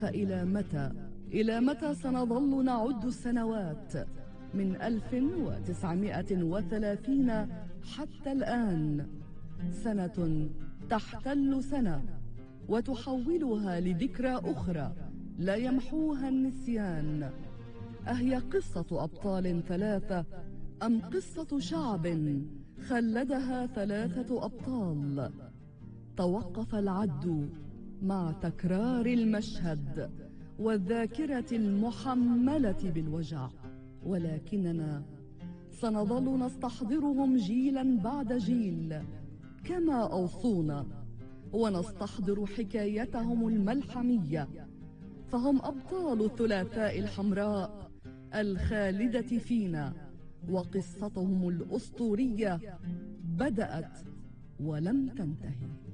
فإلى متى؟ إلى متى سنظل نعد السنوات من 1930 حتى الآن؟ سنة تحتل سنة وتحولها لذكرى أخرى لا يمحوها النسيان. أهي قصة أبطال ثلاثة أم قصة شعب خلدها ثلاثة أبطال؟ توقف العد مع تكرار المشهد والذاكرة المحملة بالوجع، ولكننا سنظل نستحضرهم جيلا بعد جيل كما أوصونا، ونستحضر حكايتهم الملحمية، فهم أبطال الثلاثاء الحمراء الخالدة فينا، وقصتهم الأسطورية بدأت ولم تنتهي.